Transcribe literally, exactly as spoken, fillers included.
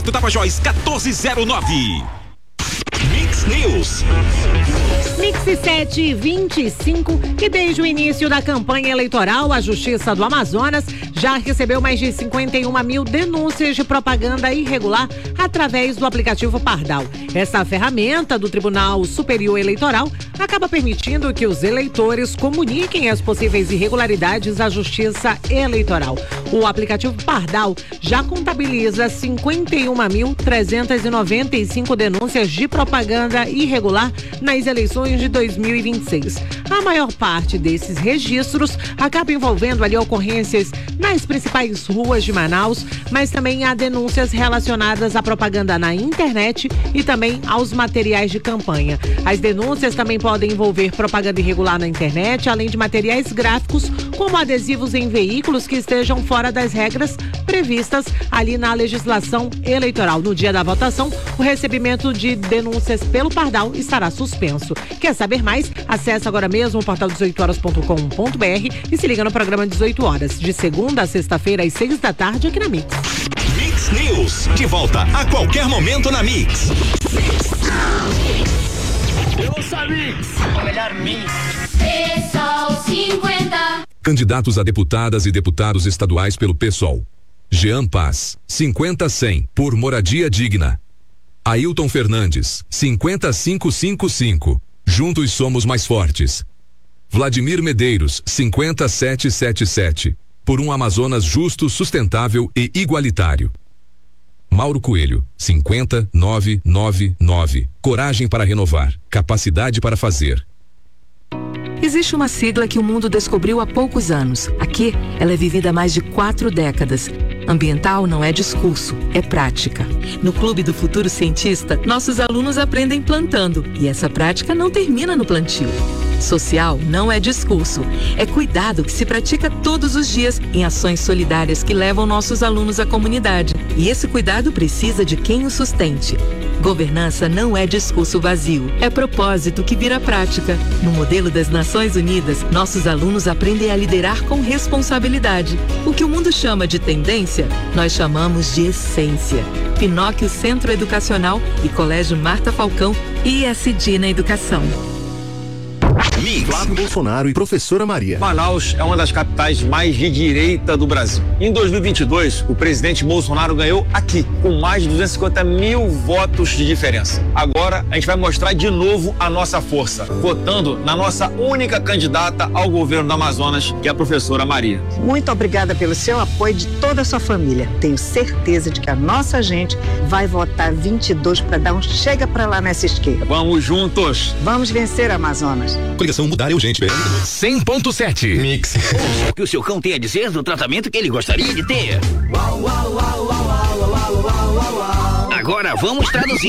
Tapajós quatorze zero nove. Mix News. Mix sete e vinte e cinco, e desde o início da campanha eleitoral, a Justiça do Amazonas já recebeu mais de cinquenta e uma mil denúncias de propaganda irregular através do aplicativo Pardal. Essa ferramenta do Tribunal Superior Eleitoral acaba permitindo que os eleitores comuniquem as possíveis irregularidades à Justiça Eleitoral. O aplicativo Pardal já contabiliza cinquenta e uma mil trezentas e noventa e cinco denúncias de propaganda irregular nas eleições de dois mil e vinte e seis. A maior parte desses registros acaba envolvendo ali ocorrências nas principais ruas de Manaus, mas também há denúncias relacionadas à propaganda na internet e também aos materiais de campanha. As denúncias também podem envolver propaganda irregular na internet, além de materiais gráficos, como adesivos em veículos que estejam fora das regras previstas ali na legislação eleitoral. No dia da votação, o recebimento de denúncias pelo Pardal estará suspenso. Quer saber mais? Acesse agora mesmo o portal dezoito horas ponto com ponto br e se liga no programa dezoito horas, de segunda a sexta-feira às seis da tarde aqui na Mix. Mix News, de volta a qualquer momento na Mix. Ouça Mix, o melhor Mix. Pessoal cinquenta. Candidatos a deputadas e deputados estaduais pelo PSOL. Jean Paz, cinquenta cem, por moradia digna. Ailton Fernandes, cinquenta cinco cinquenta e cinco, juntos somos mais fortes. Vladimir Medeiros, cinquenta sete setenta e sete, por um Amazonas justo, sustentável e igualitário. Mauro Coelho, cinquenta nove nove nove, coragem para renovar, capacidade para fazer. Existe uma sigla que o mundo descobriu há poucos anos. Aqui, ela é vivida há mais de quatro décadas. Ambiental não é discurso, é prática. No Clube do Futuro Cientista, nossos alunos aprendem plantando, e essa prática não termina no plantio. Social não é discurso, é cuidado que se pratica todos os dias em ações solidárias que levam nossos alunos à comunidade. E esse cuidado precisa de quem o sustente. Governança não é discurso vazio, é propósito que vira prática. No modelo das Nações Unidas, nossos alunos aprendem a liderar com responsabilidade. O que o mundo chama de tendência, nós chamamos de essência. Pinóquio Centro Educacional e Colégio Marta Falcão, I S D na Educação. Mix. Flávio Bolsonaro e professora Maria. Manaus é uma das capitais mais de direita do Brasil. Em dois mil e vinte e dois, o presidente Bolsonaro ganhou aqui, com mais de duzentos e cinquenta mil votos de diferença. Agora, a gente vai mostrar de novo a nossa força, votando na nossa única candidata ao governo do Amazonas, que é a professora Maria. Muito obrigada pelo seu apoio de toda a sua família. Tenho certeza de que a nossa gente vai votar vinte e dois para dar um chega para lá nessa esquerda. Vamos juntos. Vamos vencer, Amazonas. Coligação Mudar é urgente. cem ponto sete. Mix. O que o seu cão tem a dizer do tratamento que ele gostaria de ter? Agora vamos traduzir.